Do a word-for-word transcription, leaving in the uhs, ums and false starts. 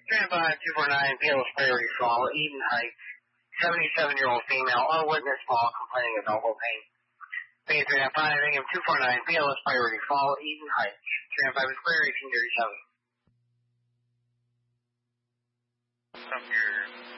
Standby two four nine, Palos Prairie Fall, Eden Heights, seventy-seven-year-old female, all witness fall, complaining of elbow pain. Phase three nine five, A M two four nine, Palos Prairie Fall, Eden Heights, Standby with Prairie, eighteen thirty-seven. Up here.